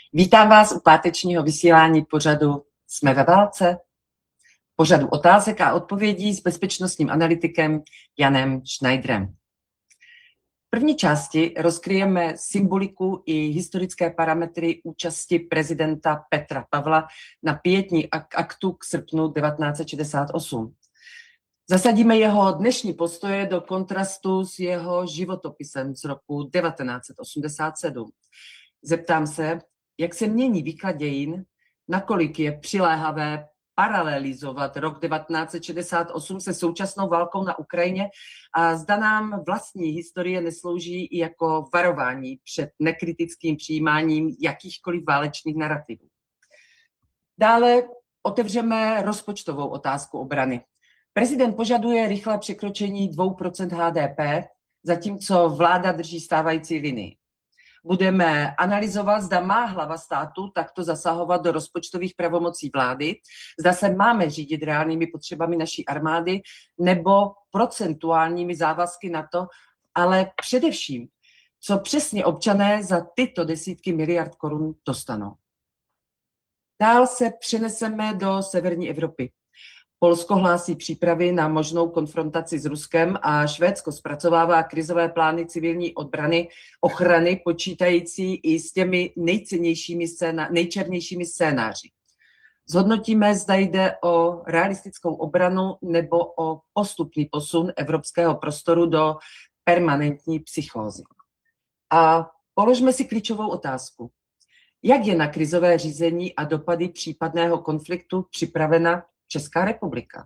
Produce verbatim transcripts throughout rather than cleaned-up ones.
Vítám vás u pátečního vysílání pořadu Jsme ve válce, pořadu otázek a odpovědí s bezpečnostním analytikem Janem Schneiderem. V první části rozkryjeme symboliku i historické parametry účasti prezidenta Petra Pavla na pietní aktu k srpnu devatenáct set šedesát osm. Zasadíme jeho dnešní postoje do kontrastu s jeho životopisem z roku devatenáct set osmdesát sedm. Zeptám se, jak se mění výklad dějin, nakolik je přiléhavé paralelizovat rok devatenáct set šedesát osm se současnou válkou na Ukrajině a zda nám vlastní historie neslouží i jako varování před nekritickým přijímáním jakýchkoliv válečných narrativů. Dále otevřeme rozpočtovou otázku obrany. Prezident požaduje rychlé překročení dvě procenta H D P, zatímco vláda drží stávající linii. Budeme analyzovat, zda má hlava státu takto zasahovat do rozpočtových pravomocí vlády, zda se máme řídit reálnými potřebami naší armády nebo procentuálními závazky na to, ale především, co přesně občané za tyto desítky miliard korun dostanou. Dál se přeneseme do severní Evropy. Polsko hlásí přípravy na možnou konfrontaci s Ruskem a Švédsko zpracovává krizové plány civilní obrany, ochrany, počítající i s těmi nejcennějšími scéna, nejčernějšími scénáři. Zhodnotíme, zda jde o realistickou obranu nebo o postupný posun evropského prostoru do permanentní psychózy. A položme si klíčovou otázku. Jak je na krizové řízení a dopady případného konfliktu připravena Česká republika?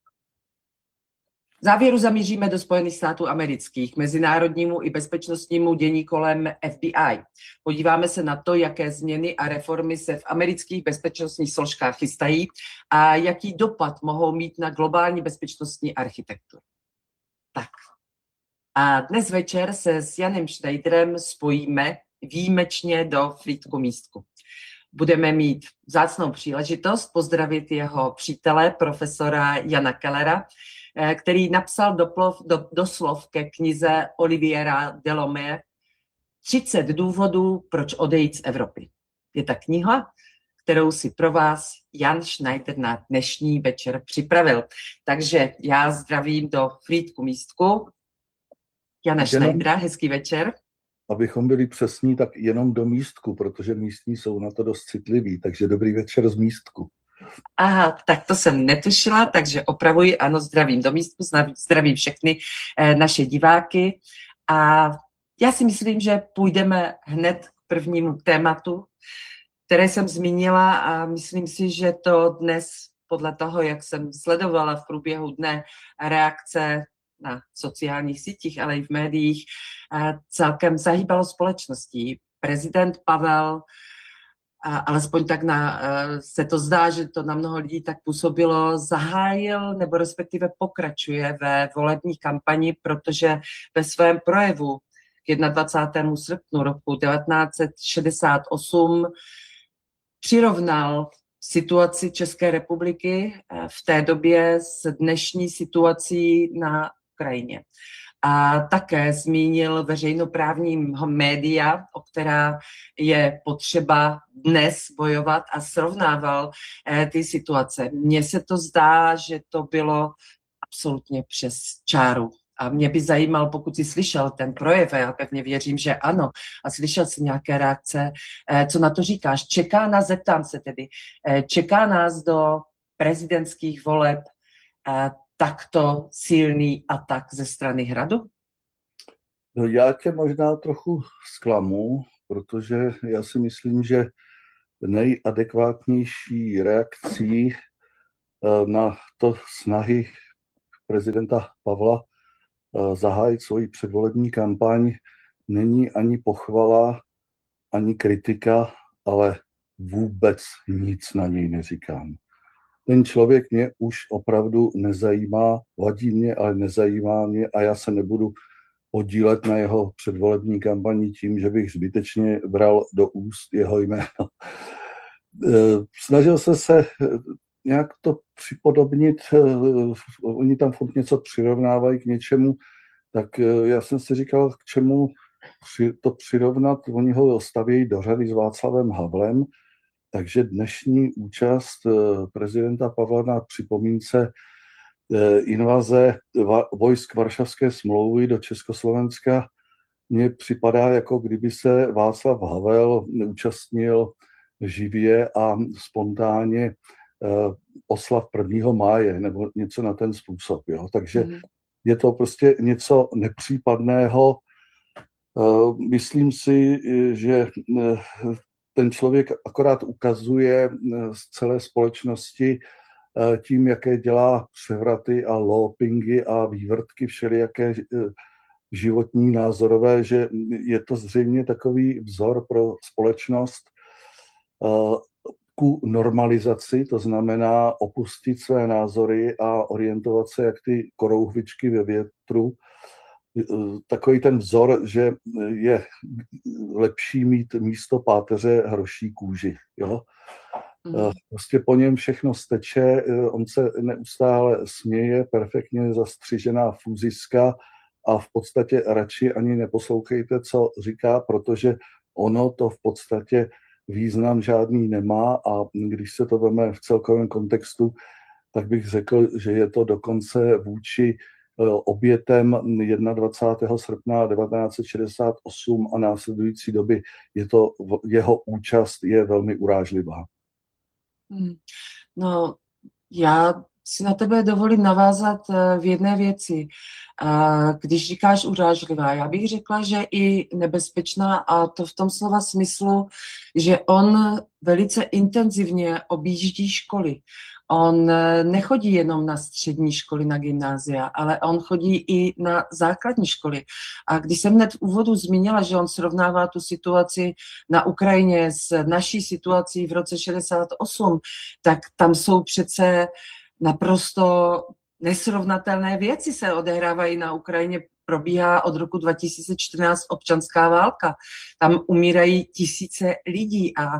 V závěru zamíříme do Spojených států amerických, mezinárodnímu i bezpečnostnímu dění kolem F B I. Podíváme se na to, jaké změny a reformy se v amerických bezpečnostních složkách chystají a jaký dopad mohou mít na globální bezpečnostní architekturu. Tak. A dnes večer se s Janem Schneiderem spojíme výjimečně do Frýdku Místku. Budeme mít vzácnou příležitost pozdravit jeho přítele, profesora Jana Kellera, který napsal doplov, do, doslov ke knize Oliviera Delomme třicet důvodů, proč odejít z Evropy. Je ta kniha, kterou si pro vás Jan Schneider na dnešní večer připravil. Takže já zdravím do Frýdku Místku. Jana Schneidera, hezký večer. Abychom byli přesní, tak jenom do Místku, protože místní jsou na to dost citliví, takže dobrý večer z Místku. Aha, tak to jsem netušila, takže opravuji, ano, zdravím do Místku, zdravím všechny eh, naše diváky a já si myslím, že půjdeme hned k prvnímu tématu, které jsem zmínila a myslím si, že to dnes podle toho, jak jsem sledovala v průběhu dne reakce na sociálních sítích, ale i v médiích, celkem zahýbalo společností. Prezident Pavel, alespoň tak na, se to zdá, že to na mnoho lidí tak působilo, zahájil nebo respektive pokračuje ve volební kampani, protože ve svém projevu k dvacátému prvnímu srpnu roku devatenáct set šedesát osm přirovnal situaci České republiky v té době s dnešní situací na Ukrajině. A také zmínil veřejnoprávní média, o která je potřeba dnes bojovat a srovnával eh, ty situace. Mně se to zdá, že to bylo absolutně přes čáru. A mě by zajímal, pokud jsi slyšel ten projev, a já pevně věřím, že ano, a slyšel jsi nějaké reakce, eh, co na to říkáš? Čeká nás, zeptám se tedy, eh, čeká nás do prezidentských voleb eh, takto silný atak ze strany Hradu? No, já tě možná trochu zklamu, protože já si myslím, že nejadekvátnější reakcí na to snahy prezidenta Pavla zahájit svoji předvolební kampaň není ani pochvala, ani kritika, ale vůbec nic na něj neříkám. Ten člověk mě už opravdu nezajímá, vadí mě, ale nezajímá mě a já se nebudu podílet na jeho předvolební kampani tím, že bych zbytečně bral do úst jeho jméno. Snažil se se nějak to připodobnit, oni tam furt něco přirovnávají k něčemu, tak já jsem si říkal, k čemu při, to přirovnat, oni ho stavějí do řady s Václavem Havlem, takže dnešní účast prezidenta Pavla na připomínce invaze vojsk Varšavské smlouvy do Československa mně připadá, jako kdyby se Václav Havel účastnil živě a spontánně oslav prvního máje nebo něco na ten způsob. Jo? Takže mm. je to prostě něco nepřípadného. Myslím si, že ten člověk akorát ukazuje z celé společnosti tím, jaké dělá převraty a lopingy a vývrtky všelijaké životní, názorové, že je to zřejmě takový vzor pro společnost ku normalizaci, to znamená opustit své názory a orientovat se jak ty korouhvičky ve větru. Takový ten vzor, že je lepší mít místo páteře hroší kůži. Jo? Mm. Prostě po něm všechno steče, on se neustále směje, perfektně zastřižená fúziska a v podstatě radši ani neposlouchejte, co říká, protože ono to v podstatě význam žádný nemá a když se to veme v celkovém kontextu, tak bych řekl, že je to dokonce vůči obětem dvacátého prvního srpna devatenáct set šedesát osm a následující doby je to, jeho účast je velmi urážlivá. Hmm. No, já si na tebe dovolím navázat v jedné věci. Když říkáš urážlivá, já bych řekla, že i nebezpečná, a to v tom slova smyslu, že on velice intenzivně objíždí školy. On nechodí jenom na střední školy, na gymnázia, ale on chodí i na základní školy. A když jsem hned v úvodu zmínila, že on srovnává tu situaci na Ukrajině s naší situací v roce šedesát osm, tak tam jsou přece naprosto nesrovnatelné věci se odehrávají na Ukrajině. Probíhá od roku dva tisíce čtrnáct občanská válka. Tam umírají tisíce lidí a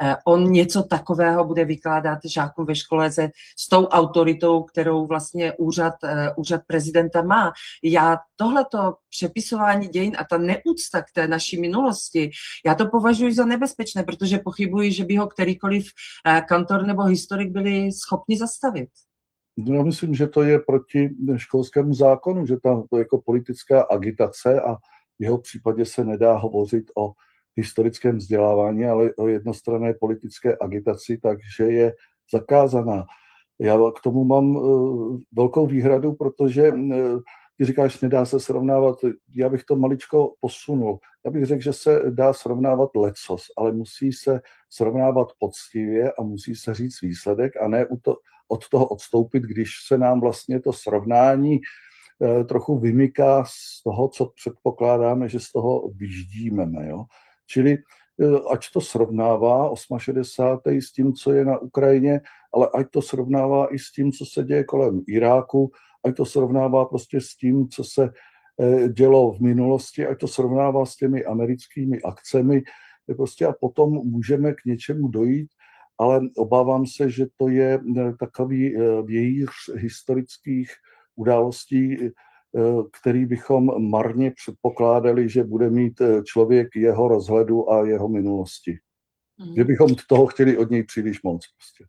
on něco takového bude vykládat žákům ve škole se, s tou autoritou, kterou vlastně úřad, úřad prezidenta má. Já tohleto přepisování dějin a ta neúcta k té naší minulosti, já to považuji za nebezpečné, protože pochybuji, že by ho kterýkoliv kantor nebo historik byli schopni zastavit. Já myslím, že to je proti školskému zákonu, že tam to je jako politická agitace a v jeho případě se nedá hovořit o historickém vzdělávání, ale o jednostranné politické agitaci, takže je zakázaná. Já k tomu mám uh, velkou výhradu, protože uh, ty říkáš, nedá se srovnávat, já bych to maličko posunul. Já bych řekl, že se dá srovnávat lecos, ale musí se srovnávat poctivě a musí se říct výsledek a ne u to, od toho odstoupit, když se nám vlastně to srovnání eh, trochu vymyká z toho, co předpokládáme, že z toho vyždímeme. Jo? Čili eh, ať to srovnává šedesátého osmého s tím, co je na Ukrajině, ale ať to srovnává i s tím, co se děje kolem Iráku, ať to srovnává prostě s tím, co se eh, dělo v minulosti, ať to srovnává s těmi americkými akcemi, prostě a potom můžeme k něčemu dojít, ale obávám se, že to je takový vějíř historických událostí, který bychom marně předpokládali, že bude mít člověk jeho rozhledu a jeho minulosti. Mm. Že bychom toho chtěli od něj příliš moc. Prostě.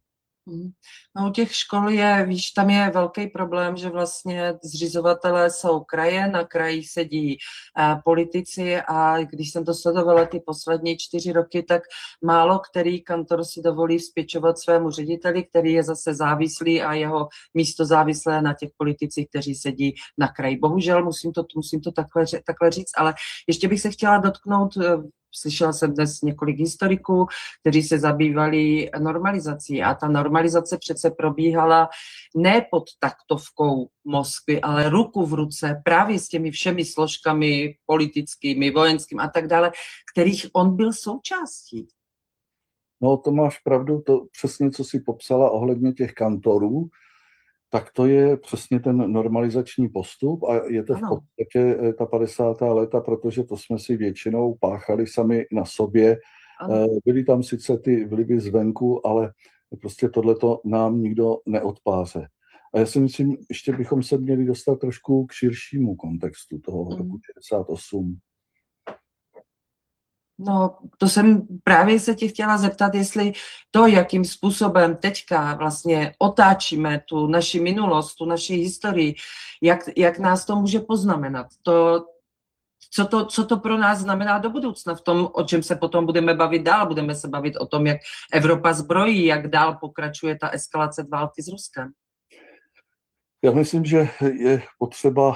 No u těch škol je, víš, tam je velký problém, že vlastně zřizovatelé jsou kraje, na krajích sedí eh, politici a když jsem to sledovala ty poslední čtyři roky, tak málo který kantor si dovolí vzpěčovat svému řediteli, který je zase závislý a jeho místo závislé na těch politicích, kteří sedí na kraji. Bohužel musím to, musím to takhle, takhle říct, ale ještě bych se chtěla dotknout. Slyšela jsem dnes několik historiků, kteří se zabývali normalizací a ta normalizace přece probíhala ne pod taktovkou Moskvy, ale ruku v ruce právě s těmi všemi složkami politickými, vojenskými a tak dále, kterých on byl součástí. No to máš pravdu, to přesně, co jsi popsala ohledně těch kantorů, tak to je přesně ten normalizační postup a je to v podstatě ta padesátá léta, protože to jsme si většinou páchali sami na sobě. Ano. Byly tam sice ty vlivy zvenku, ale prostě tohleto nám nikdo neodpáře. A já si myslím, ještě bychom se měli dostat trošku k širšímu kontextu toho mm. roku šedesát osm. No, to jsem právě se tě chtěla zeptat, jestli to, jakým způsobem teďka vlastně otáčíme tu naši minulost, tu naši historii, jak, jak nás to může poznamenat. To, co, to, co to pro nás znamená do budoucna, v tom, o čem se potom budeme bavit dál. Budeme se bavit o tom, jak Evropa zbrojí, jak dál pokračuje ta eskalace války s Ruskem. Já myslím, že je potřeba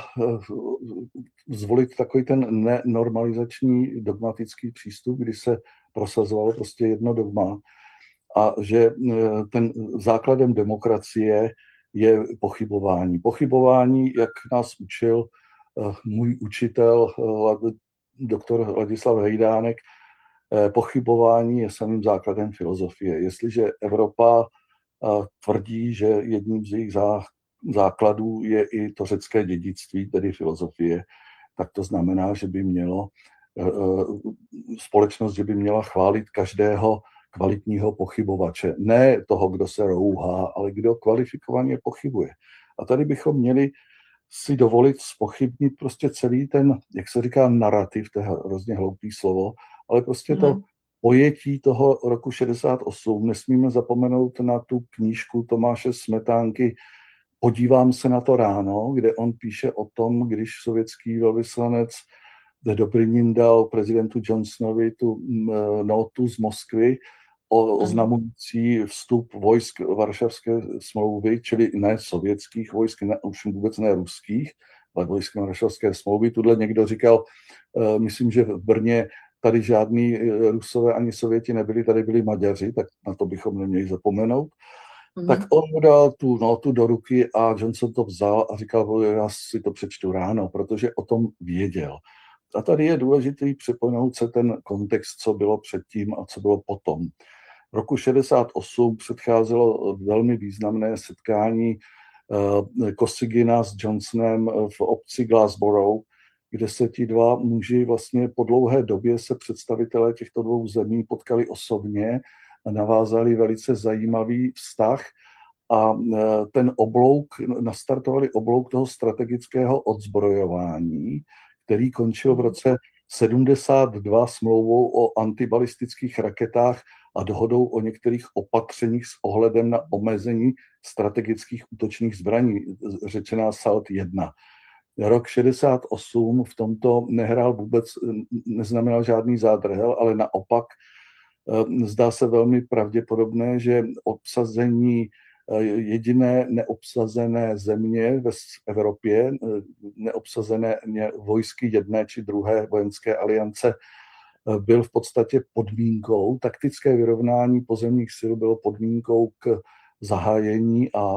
zvolit takový ten nenormalizační dogmatický přístup, kdy se prosazovalo prostě jedno dogma a že ten základem demokracie je pochybování. Pochybování, jak nás učil můj učitel, doktor Ladislav Hejdánek, pochybování je samým základem filozofie. Jestliže Evropa tvrdí, že jedním z jejich základů je i to řecké dědictví, tedy filozofie, tak to znamená, že by mělo společnost, že by měla chválit každého kvalitního pochybovače. Ne toho, kdo se rouhá, ale kdo kvalifikovaně pochybuje. A tady bychom měli si dovolit zpochybnit prostě celý ten, jak se říká, narrativ, to je hrozně hloupý slovo, ale prostě to pojetí toho roku šedesát osm. Nesmíme zapomenout na tu knížku Tomáše Smetánky Podívám se na to ráno, kde on píše o tom, když sovětský velvyslanec Dobrynin dal prezidentu Johnsonovi tu notu z Moskvy oznamující vstup vojsk Varšavské smlouvy, čili ne sovětských vojsk, ne, už vůbec ne ruských, ale vojsk Varšavské smlouvy. Tudle někdo říkal, uh, myslím, že v Brně tady žádní Rusové ani Sověti nebyli, tady byli Maďaři, tak na to bychom neměli zapomenout. Mm-hmm. Tak on mu dal tu notu do ruky a Johnson to vzal a říkal, já si to přečtu ráno, protože o tom věděl. A tady je důležité připomenout se ten kontext, co bylo předtím a co bylo potom. V roku šedesát osm předcházelo velmi významné setkání Kosygina s Johnsonem v obci Glassborough, kde se ti dva muži vlastně po dlouhé době se představitelé těchto dvou zemí potkali osobně a navázali velice zajímavý vztah a ten oblouk, nastartovali oblouk toho strategického odzbrojování, který končil v roce sedmdesát dva smlouvou o antibalistických raketách a dohodou o některých opatřeních s ohledem na omezení strategických útočných zbraní, řečená SALT jedna. Rok šedesát osm v tomto nehrál vůbec, neznamenal žádný zádrhel, ale naopak zdá se velmi pravděpodobné, že obsazení jediné neobsazené země v Evropě, neobsazené vojsky jedné či druhé vojenské aliance, byl v podstatě podmínkou, taktické vyrovnání pozemních sil bylo podmínkou k zahájení a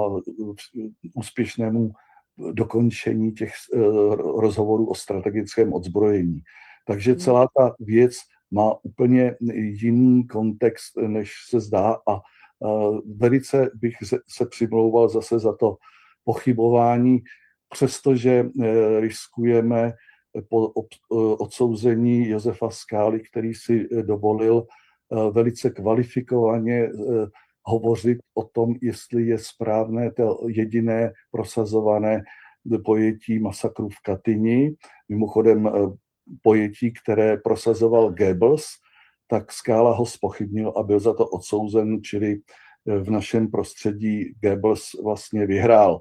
úspěšnému dokončení těch rozhovorů o strategickém odzbrojení. Takže celá ta věc má úplně jiný kontext, než se zdá, a velice bych se přimlouval zase za to pochybování, přestože riskujeme po odsouzení Josefa Skály, který si dovolil velice kvalifikovaně hovořit o tom, jestli je správné to jediné prosazované pojetí masakru v Katyni, mimochodem pojetí, které prosazoval Goebbels, tak Skála ho zpochybnil a byl za to odsouzen, čili v našem prostředí Goebbels vlastně vyhrál.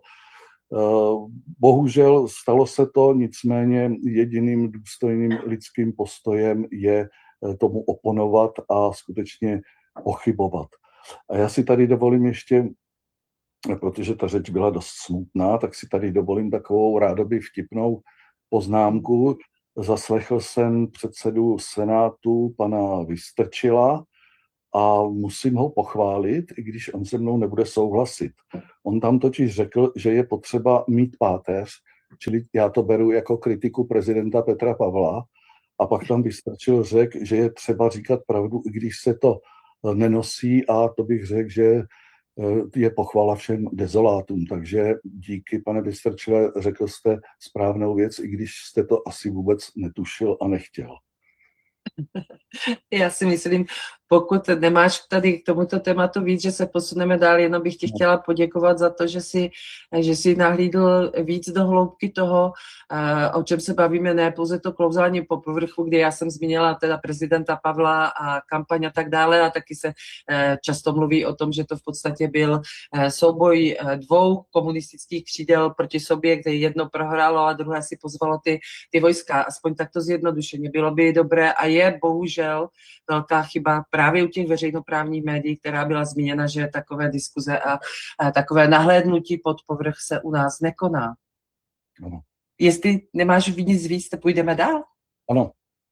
Bohužel stalo se to, nicméně jediným důstojným lidským postojem je tomu oponovat a skutečně pochybovat. A já si tady dovolím ještě, protože ta řeč byla dost smutná, tak si tady dovolím takovou rádoby vtipnou poznámku. Zaslechl jsem předsedu Senátu pana Vystrčila a musím ho pochválit, i když on se mnou nebude souhlasit. On tam totiž řekl, že je potřeba mít páteř, čili já to beru jako kritiku prezidenta Petra Pavla, a pak tam Vystrčil řekl, že je třeba říkat pravdu, i když se to nenosí, a to bych řekl, že je pochvala všem dezolátům. Takže díky, pane Vystrčile, řekl jste správnou věc, i když jste to asi vůbec netušil a nechtěl. Já si myslím, pokud nemáš tady k tomuto tématu víc, že se posuneme dál, jenom bych ti chtěla poděkovat za to, že jsi, že jsi nahlídl víc do hloubky toho, o čem se bavíme, ne pouze to klouzání po povrchu, kdy já jsem zmínila teda prezidenta Pavla a kampaň a tak dále, a taky se často mluví o tom, že to v podstatě byl souboj dvou komunistických křídel proti sobě, kde jedno prohrálo a druhé si pozvalo ty, ty vojska, aspoň takto zjednodušeně. Bylo by dobré a je bohužel velká chyba právě u těch veřejnoprávních médií, která byla zmíněna, že takové diskuze a, a takové nahlédnutí pod povrch se u nás nekoná. Ano. Jestli nemáš nic víc, tak půjdeme dál. Ano.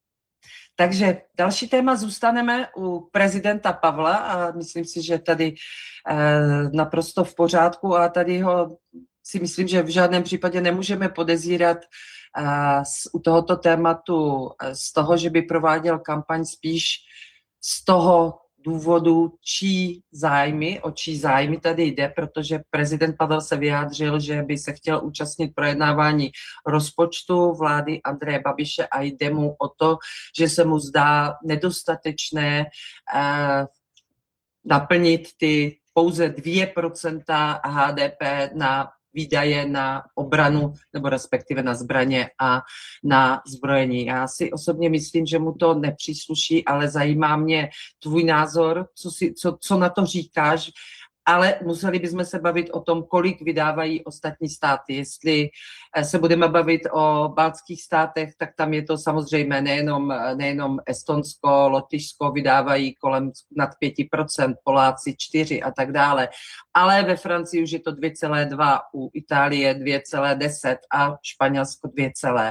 Takže další téma, zůstaneme u prezidenta Pavla a myslím si, že tady eh, naprosto v pořádku a tady ho si myslím, že v žádném případě nemůžeme podezírat eh, z, u tohoto tématu eh, z toho, že by prováděl kampaň, spíš z toho důvodu, čí zájmy, o čí zájmy tady jde, protože prezident Pavel se vyjádřil, že by se chtěl účastnit projednávání rozpočtu vlády Andreje Babiše a jde mu o to, že se mu zdá nedostatečné eh, naplnit ty pouze dvě procenta H D P na výdaje na obranu, nebo respektive na zbraně a na zbrojení. Já si osobně myslím, že mu to nepřísluší, ale zajímá mě tvůj názor, co, si, co, co na to říkáš, ale museli bychom se bavit o tom, kolik vydávají ostatní státy. Jestli se budeme bavit o baltských státech, tak tam je to samozřejmě nejenom, nejenom Estonsko, Lotyšsko vydávají kolem nad pět procent, Poláci čtyři a tak dále. Ale ve Francii už je to dvě celé dva, u Itálie dvě celé deset a Španělsko dvě celé.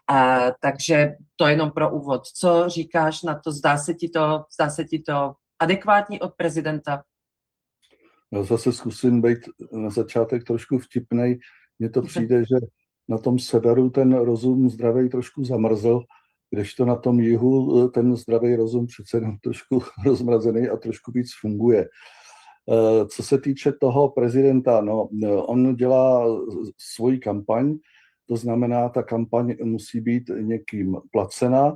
Takže to jenom pro úvod. Co říkáš na to? Zdá se ti to, zdá se ti to adekvátní od prezidenta? Já zase zkusím být na začátek trošku vtipnej. Mně to přijde, že na tom severu ten rozum zdravý trošku zamrzl, kdežto na tom jihu ten zdravý rozum přece jenom trošku rozmrazený a trošku víc funguje. Co se týče toho prezidenta, no, on dělá svoji kampaň, to znamená, ta kampaň musí být někým placena.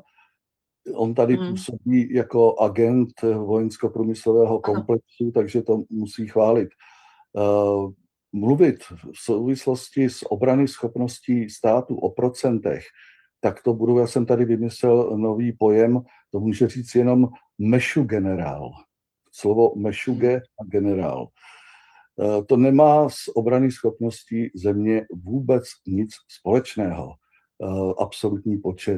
On tady hmm. působí jako agent vojensko-průmyslového komplexu, takže to musí chválit. Uh, mluvit v souvislosti s obrany schopností státu o procentech, tak to budu, já jsem tady vymyslel nový pojem, to může říct jenom mešuge generál. Slovo mešuge a generál. Uh, to nemá s obrany schopností země vůbec nic společného. Absolutní počet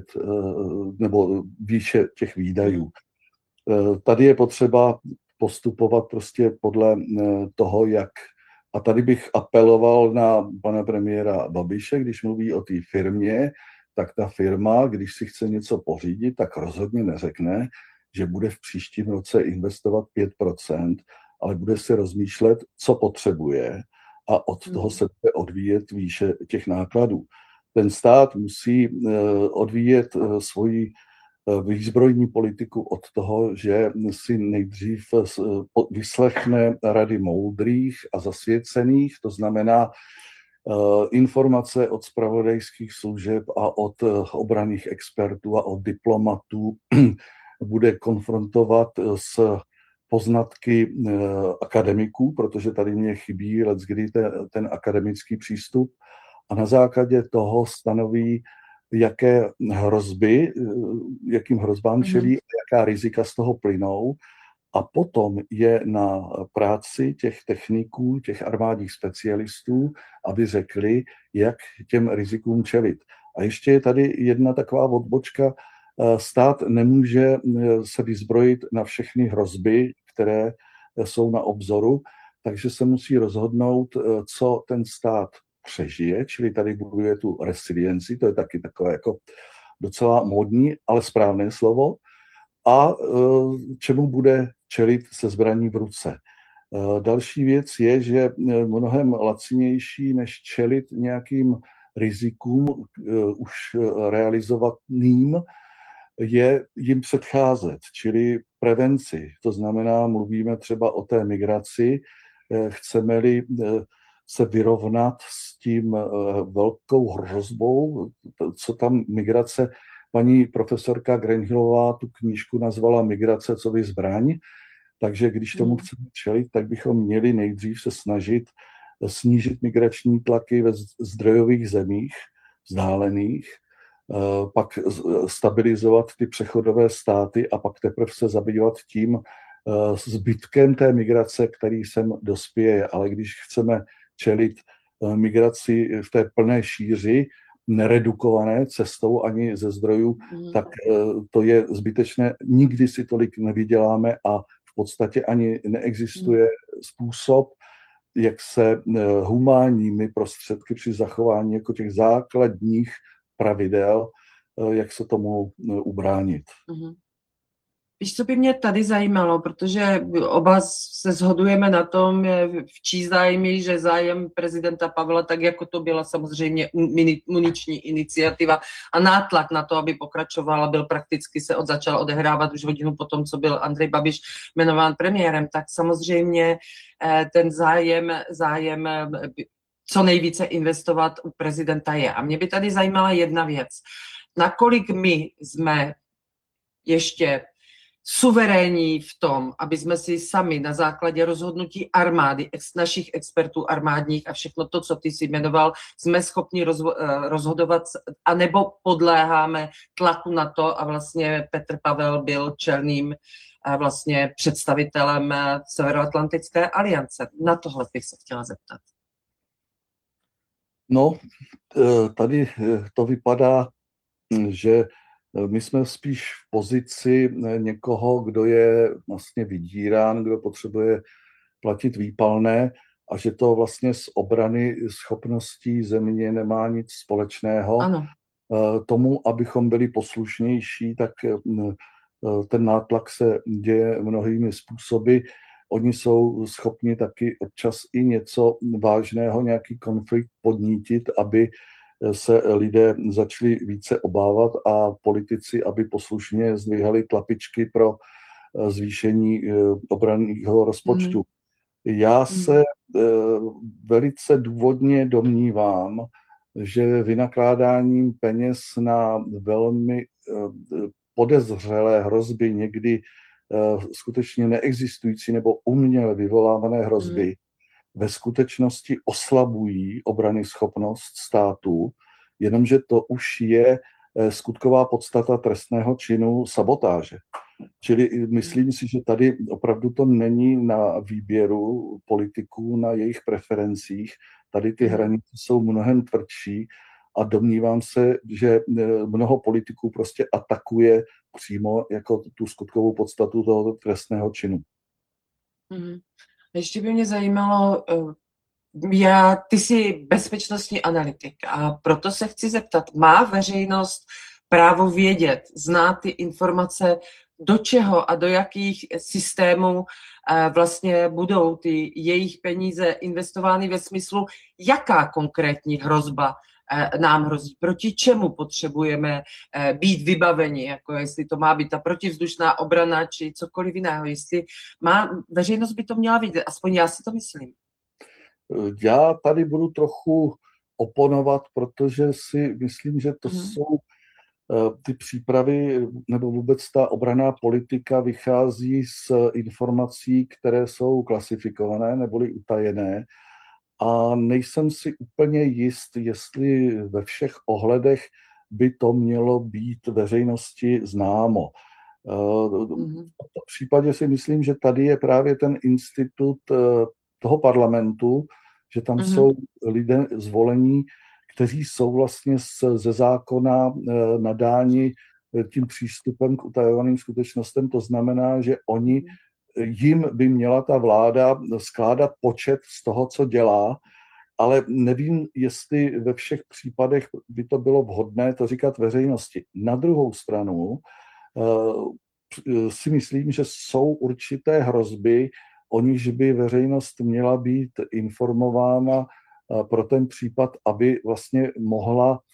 nebo výše těch výdajů. Tady je potřeba postupovat prostě podle toho, jak... A tady bych apeloval na pana premiéra Babiše, když mluví o té firmě, tak ta firma, když si chce něco pořídit, tak rozhodně neřekne, že bude v příštím roce investovat pět procent, ale bude si rozmýšlet, co potřebuje a od toho se bude odvíjet výše těch nákladů. Ten stát musí odvíjet svoji výzbrojní politiku od toho, že si nejdřív vyslechne rady moudrých a zasvěcených, to znamená informace od zpravodajských služeb a od obranných expertů a od diplomatů, bude konfrontovat s poznatky akademiků, protože tady mě chybí leckdy ten, ten akademický přístup, a na základě toho stanoví, jaké hrozby, jakým hrozbám čelí, mm-hmm. jaká rizika z toho plynou. A potom je na práci těch techniků, těch armádních specialistů, aby řekli, jak těm rizikům čelit. A ještě je tady jedna taková odbočka. Stát nemůže se vyzbrojit na všechny hrozby, které jsou na obzoru, takže se musí rozhodnout, co ten stát přežije, čili tady buduje tu resilienci, to je taky takové jako docela módní, ale správné slovo, a čemu bude čelit se zbraní v ruce. Další věc je, že mnohem lacinější, než čelit nějakým rizikům už realizovaným, je jim předcházet, čili prevenci. To znamená, mluvíme třeba o té migraci, chceme-li se vyrovnat s tím velkou hrozbou, co tam migrace paní profesorka Grenhillová tu knížku nazvala Migrace co by zbraň, takže když tomu Hmm. chceme čelit, tak bychom měli nejdřív se snažit snížit migrační tlaky ve zdrojových zemích, vzdálených, pak stabilizovat ty přechodové státy a pak teprve se zabývat tím zbytkem té migrace, který sem dospěje. Ale když chceme čelit migraci v té plné šíři, neredukované cestou ani ze zdrojů, Mm. tak to je zbytečné. Nikdy si tolik nevyděláme a v podstatě ani neexistuje mm. způsob, jak se humánními prostředky při zachování jako těch základních pravidel, jak se tomu ubránit. Mm. Víš, co by mě tady zajímalo, protože oba se shodujeme na tom, v čí zájmy, že zájem prezidenta Pavla, tak jako to byla samozřejmě muniční iniciativa a nátlak na to, aby pokračovala, byl prakticky se od, začal odehrávat už hodinu potom, co byl Andrej Babiš jmenován premiérem, tak samozřejmě ten zájem, zájem co nejvíce investovat u prezidenta je. A mě by tady zajímala jedna věc. Nakolik my jsme ještě suverénní v tom, aby jsme si sami na základě rozhodnutí armády, ex, našich expertů armádních a všechno to, co ty jsi jmenoval, jsme schopni rozvo, rozhodovat, anebo podléháme tlaku na to a vlastně Petr Pavel byl čelným vlastně představitelem Severoatlantické aliance. Na tohle bych se chtěla zeptat. No, tady to vypadá, že my jsme spíš v pozici někoho, kdo je vlastně vydírán, kdo potřebuje platit výpalné a že to vlastně z obrany schopností země nemá nic společného. Ano. Tomu, abychom byli poslušnější, tak ten nátlak se děje mnohými způsoby. Oni jsou schopni taky občas i něco vážného, nějaký konflikt podnítit, aby se lidé začali více obávat a politici, aby poslušně zdvihali tlapičky pro zvýšení obranného rozpočtu. Mm. Já se mm. velice důvodně domnívám, že vynakládáním peněz na velmi podezřelé hrozby, někdy skutečně neexistující nebo uměle vyvolávané hrozby, mm. ve skutečnosti oslabují obranyschopnost státu, jenomže to už je skutková podstata trestného činu sabotáže. Čili myslím si, že tady opravdu to není na výběru politiků, na jejich preferencích. Tady ty hranice jsou mnohem tvrdší a domnívám se, že mnoho politiků prostě atakuje přímo jako tu skutkovou podstatu toho trestného činu. Mm. Ještě by mě zajímalo, já, ty jsi bezpečnostní analytik a proto se chci zeptat, má veřejnost právo vědět, znát ty informace, do čeho a do jakých systémů vlastně budou ty jejich peníze investovány ve smyslu, jaká konkrétní hrozba nám hrozí, proti čemu potřebujeme být vybaveni, jako jestli to má být ta protivzdušná obrana, či cokoliv jiného, jestli má, veřejnost by to měla vidět, aspoň já si to myslím. Já tady budu trochu oponovat, protože si myslím, že to hmm. jsou ty přípravy, nebo vůbec ta obranná politika vychází z informací, které jsou klasifikované neboli utajené. A nejsem si úplně jist, jestli ve všech ohledech by to mělo být veřejnosti známo. Mm-hmm. V tom případě si myslím, že tady je právě ten institut toho parlamentu, že tam mm-hmm. jsou lidé zvolení, kteří jsou vlastně ze zákona nadáni tím přístupem k utajovaným skutečnostem. To znamená, že oni jim by měla ta vláda skládat počet z toho, co dělá, ale nevím, jestli ve všech případech by to bylo vhodné to říkat veřejnosti. Na druhou stranu si myslím, že jsou určité hrozby, o nichž by veřejnost měla být informována pro ten případ, aby vlastně mohla